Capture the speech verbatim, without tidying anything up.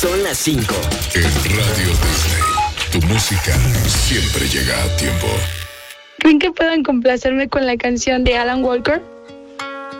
Son las cinco. En Radio Disney, tu música siempre llega a tiempo. ¿Creen que puedan complacerme con la canción de Alan Walker?